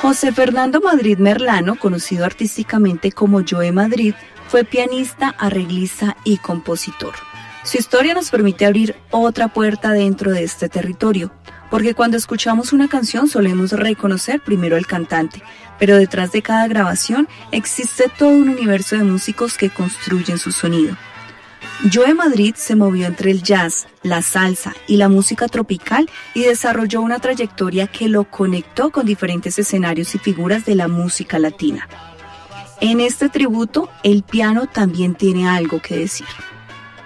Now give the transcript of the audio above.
José Fernando Madrid Merlano, conocido artísticamente como Joe Madrid, fue pianista, arreglista y compositor. Su historia nos permite abrir otra puerta dentro de este territorio, porque cuando escuchamos una canción solemos reconocer primero al cantante, pero detrás de cada grabación existe todo un universo de músicos que construyen su sonido. Joe Madrid se movió entre el jazz, la salsa y la música tropical y desarrolló una trayectoria que lo conectó con diferentes escenarios y figuras de la música latina. En este tributo, el piano también tiene algo que decir.